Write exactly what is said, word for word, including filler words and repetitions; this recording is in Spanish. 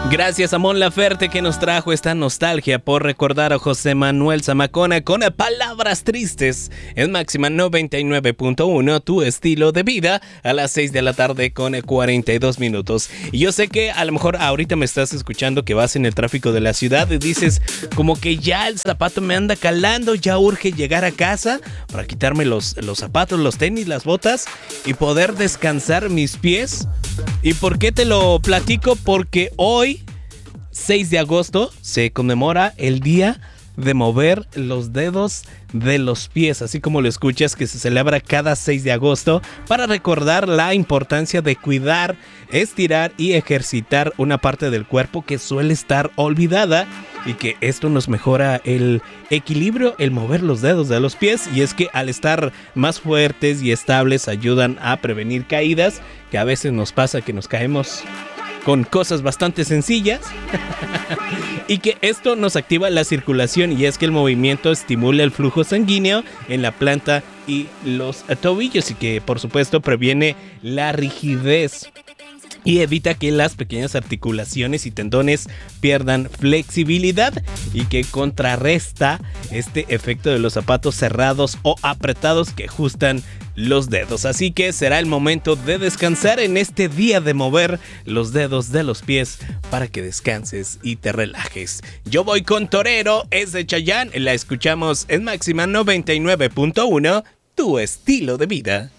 Gracias a Mon Laferte que nos trajo esta nostalgia por recordar a José Manuel Zamacona con Palabras Tristes en Máxima noventa y nueve punto uno, tu estilo de vida, a las seis de la tarde con cuarenta y dos minutos. Y yo sé que a lo mejor ahorita me estás escuchando que vas en el tráfico de la ciudad y dices como que ya el zapato me anda calando, ya urge llegar a casa para quitarme los, los zapatos, los tenis, las botas y poder descansar mis pies. ¿Y por qué te lo platico? Porque hoy, seis de agosto, se conmemora el día de mover los dedos de los pies, así como lo escuchas, que se celebra cada seis de agosto para recordar la importancia de cuidar, estirar y ejercitar una parte del cuerpo que suele estar olvidada y que esto nos mejora el equilibrio, el mover los dedos de los pies, y es que al estar más fuertes y estables ayudan a prevenir caídas, que a veces nos pasa que nos caemos con cosas bastante sencillas y que esto nos activa la circulación, y es que el movimiento estimula el flujo sanguíneo en la planta y los tobillos, y que por supuesto previene la rigidez y evita que las pequeñas articulaciones y tendones pierdan flexibilidad, y que contrarresta este efecto de los zapatos cerrados o apretados que ajustan los dedos. Así que será el momento de descansar en este día de mover los dedos de los pies para que descanses y te relajes. Yo voy con Torero, es de Chayanne, la escuchamos en Máxima noventa y nueve punto uno, tu estilo de vida.